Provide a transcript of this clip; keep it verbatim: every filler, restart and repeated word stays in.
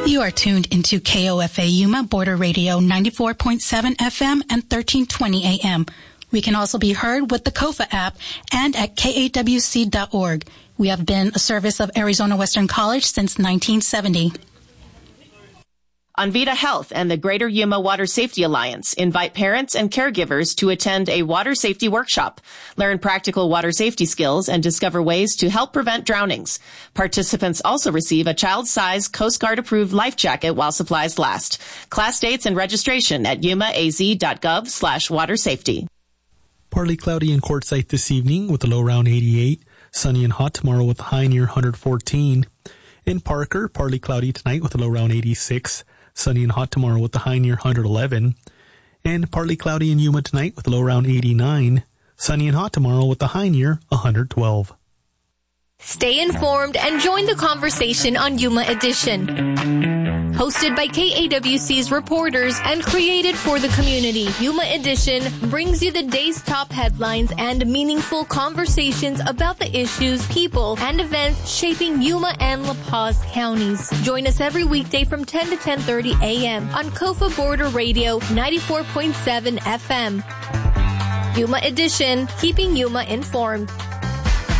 You are tuned into K O F A Yuma Border Radio ninety-four point seven F M and thirteen twenty A M. We can also be heard with the KOFA app and at K A W C dot org. We have been a service of Arizona Western College since nineteen seventy. Envita Health and the Greater Yuma Water Safety Alliance invite parents and caregivers to attend a water safety workshop, learn practical water safety skills, and discover ways to help prevent drownings. Participants also receive a child-size Coast Guard-approved life jacket while supplies last. Class dates and registration at yumaaz.gov slash water safety. Partly cloudy in Quartzsite this evening with a low around eighty-eight. Sunny and hot tomorrow with a high near one hundred fourteen. In Parker, partly cloudy tonight with a low around eighty-six. Sunny and hot tomorrow with the high near one hundred eleven. And partly cloudy in Yuma tonight with a low around eighty-nine. Sunny and hot tomorrow with the high near one hundred twelve. Stay informed and join the conversation on Yuma Edition. Hosted by K A W C's reporters and created for the community, Yuma Edition brings you the day's top headlines and meaningful conversations about the issues, people, and events shaping Yuma and La Paz counties. Join us every weekday from ten to ten thirty A M on KOFA Border Radio ninety-four point seven F M. Yuma Edition, keeping Yuma informed.